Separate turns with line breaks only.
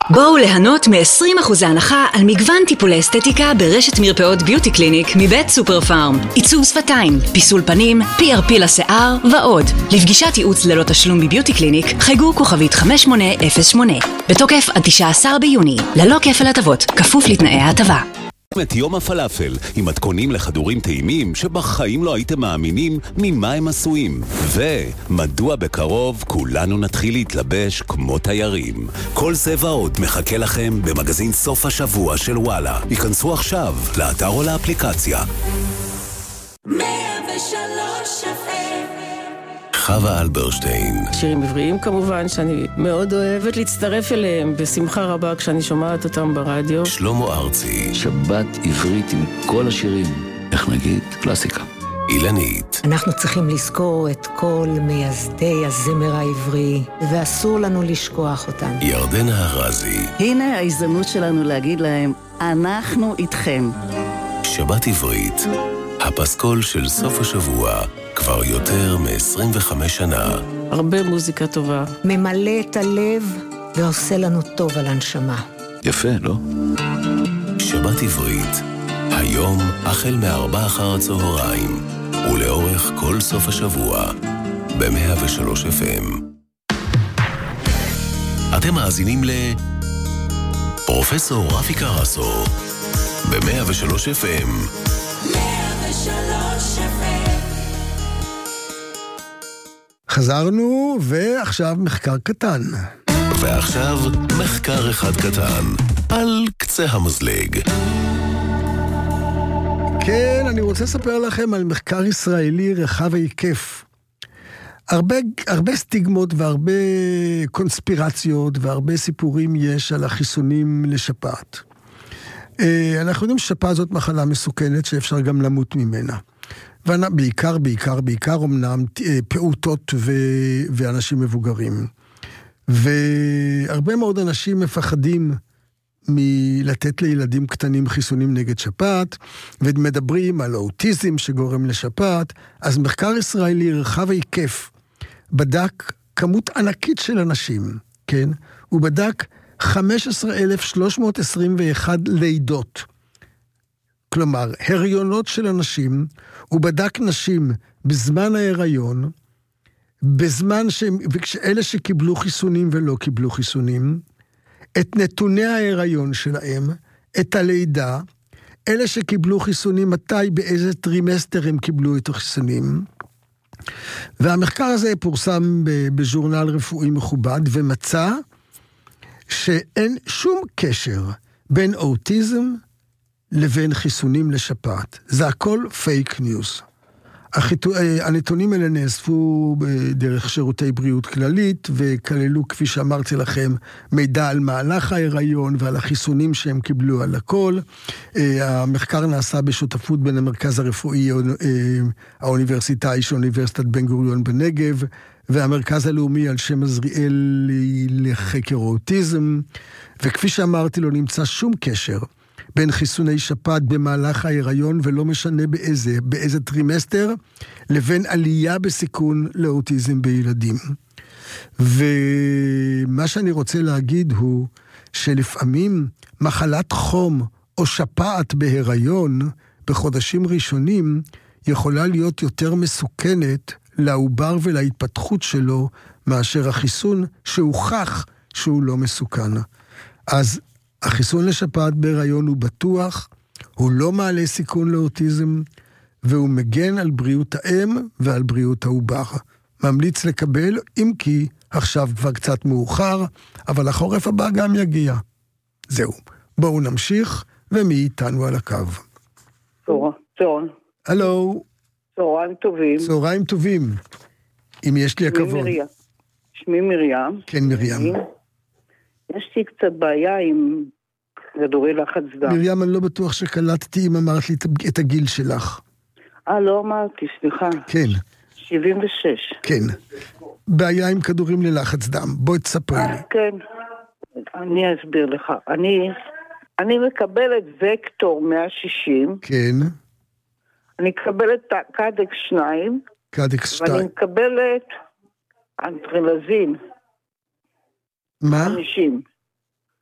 בואו ליהנות מ-20% הנחה על מגוון טיפולי אסתטיקה ברשת מרפאות ביוטי קליניק מבית סופר פארם. עיצוב שפתיים, פיסול פנים, PRP לשיער ועוד. לפגישת ייעוץ ללא תשלום בביוטי קליניק חייגו כוכבית 5808. בתוקף עד 19 ביוני. ללא כפל הטבות, כפוף לתנאי ההטבה.
את יום הפלאפל עם מתכונים לכדורים טעימים שבחיים לא הייתם מאמינים ממה הם עשויים. ומדוע בקרוב כולנו נתחיל להתלבש כמו תיירים. כל זה ועוד מחכה לכם במגזין סוף השבוע של וואלה. ייכנסו עכשיו לאתר או לאפליקציה.
103
חווה אלברשטיין.
שירים עבריים כמובן שאני מאוד אוהבת להצטרף אליהם בשמחה רבה כשאני שומעת אותם ברדיו.
שלמה ארצי.
שבת עברית עם כל השירים, איך נגיד? קלאסיקה.
אילנית.
אנחנו צריכים לזכור את כל מייסדי הזמר העברי, ואסור לנו לשכוח אותם.
ירדנה הרזי.
הנה ההזדמנות שלנו להגיד להם, אנחנו איתכם.
שבת עברית, הפסקול של סוף השבוע, כבר יותר מ-25 שנה.
הרבה מוזיקה טובה.
ממלא את הלב ועושה לנו טוב על הנשמה.
יפה, לא?
שבת עברית, היום החל מ-16:00 ולאורך כל סוף השבוע, ב-103 FM. אתם מאזינים פרופסור רפי קרסו, ב-103 FM.
103 FM.
חזרנו, ועכשיו מחקר קטן.
ועכשיו מחקר אחד קטן, על קצה המזלג.
כן, אני רוצה לספר לכם על מחקר ישראלי רחב היקף. הרבה סטיגמות והרבה קונספירציות והרבה סיפורים יש על החיסונים לשפעת. אנחנו יודעים ששפעת זאת מחלה מסוכנת שאפשר גם למות ממנה. בעיקר אומנם פעוטות ואנשים מבוגרים. והרבה מאוד אנשים מפחדים מלתת לילדים קטנים חיסונים נגד שפעת, ומדברים על האוטיזם שגורם לשפעת. אז מחקר ישראלי רחב היקף בדק כמות ענקית של אנשים, כן? הוא בדק 15,321 לידות. כלומר, הריונות של אנשים, הוא בדק נשים בזמן ההיריון, אלה שקיבלו חיסונים ולא קיבלו חיסונים, את נתוני ההיריון שלהם, את הלידה, אלה שקיבלו חיסונים, מתי, באיזה טרימסטר הם קיבלו את החיסונים. והמחקר הזה פורסם בז'ורנל רפואי מכובד, ומצא שאין שום קשר בין אוטיזם לבין חיסונים לשפעת. זה הכל פייק ניוז. הנתונים האלה נאספו בדרך שירותי בריאות כללית, וכללו, כפי שאמרתי לכם, מידע על מהלך ההיריון ועל החיסונים שהם קיבלו על הכל. המחקר נעשה בשותפות בין המרכז הרפואי האוניברסיטאי של אוניברסיטת בן גוריון בנגב, והמרכז הלאומי על שם עזריאל לחקר האוטיזם, וכפי שאמרתי, לא נמצא שום קשר בין חיסוני שפעת במהלך ההיריון, ולא משנה באיזה טרימסטר, לבין עלייה בסיכון לאוטיזם בילדים. ומה שאני רוצה להגיד הוא, שלפעמים מחלת חום או שפעת בהיריון, בחודשים ראשונים, יכולה להיות יותר מסוכנת לעובר ולהתפתחות שלו, מאשר החיסון שהוכח שהוא לא מסוכן. אז החיסון לשפעת בהיריון הוא בטוח, הוא לא מעלה סיכון לאוטיזם, והוא מגן על בריאות האם ועל בריאות העובר. ממליץ לקבל, אם כי עכשיו כבר קצת מאוחר, אבל החורף הבא גם יגיע. זהו, בואו נמשיך, ומי איתנו על הקו?
צהריים.
הלו.
צהריים טובים.
צהריים טובים. אם יש לי הכבוד.
שמי מרים.
כן, מרים.
יש לי קצת בעיה עם כדורי לחץ דם.
מרים, אני לא בטוח שקלטתי אם אמרת לי את הגיל שלך.
לא אמרתי, סליחה.
כן.
76.
כן. בעיה עם כדורים ללחץ דם. בואי תספרי לי.
כן. אני אסביר לך. אני מקבלת וקטור 160.
כן.
אני מקבלת קדקס 2.
קדקס 2.
ואני מקבלת אנטרלזין.
מה?
50.